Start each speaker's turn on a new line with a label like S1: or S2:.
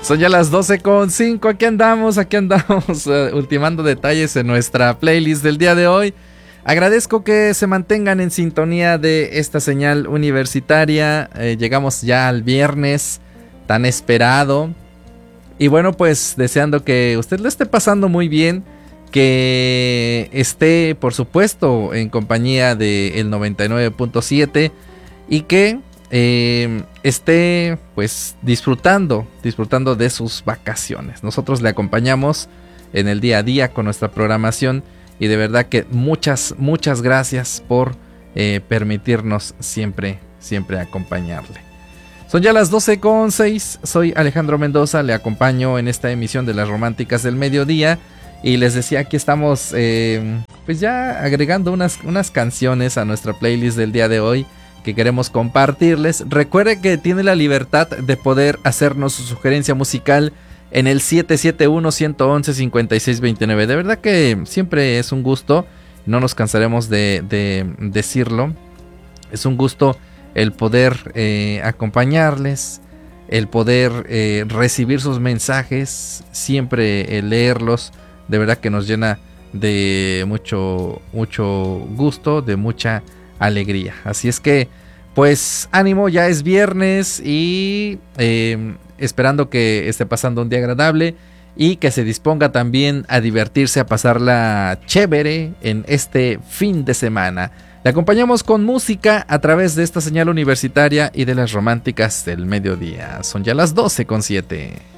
S1: Son ya las 12:05, aquí andamos, ultimando detalles en nuestra playlist del día de hoy. Agradezco que se mantengan en sintonía de esta señal universitaria. Llegamos ya al viernes tan esperado. Y bueno, pues deseando que usted lo esté pasando muy bien, que esté, por supuesto, en compañía del 99.7 y que esté pues disfrutando de sus vacaciones. Nosotros le acompañamos en el día a día con nuestra programación y de verdad que muchas gracias por permitirnos siempre acompañarle. Son ya las 12:06, soy Alejandro Mendoza, le acompaño en esta emisión de Las Románticas del Mediodía y les decía, aquí estamos pues ya agregando unas canciones a nuestra playlist del día de hoy que queremos compartirles. Recuerde que tiene la libertad de poder hacernos su sugerencia musical en el 771-111-5629. De verdad que siempre es un gusto, no nos cansaremos de decirlo. Es un gusto el poder acompañarles, el poder recibir sus mensajes, siempre leerlos. De verdad que nos llena de mucho gusto, de mucha alegría. Así es que pues ánimo, ya es viernes y esperando que esté pasando un día agradable y que se disponga también a divertirse, a pasarla chévere en este fin de semana. Le acompañamos con música a través de esta señal universitaria y de Las Románticas del Mediodía. Son ya las 12:07.